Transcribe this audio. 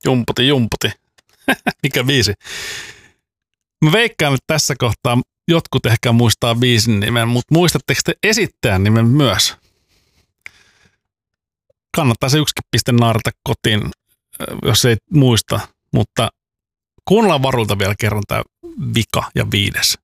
Jumputi. Mikä biisi? Mä veikkaan, että tässä kohtaa jotkut ehkä muistaa biisin nimen, mutta muistatteko te esittäjän nimen myös? Kannattaa se yksikin piste naarata kotiin, jos ei muista, mutta kuunnellaan varulta vielä kerran tämä vika ja 5.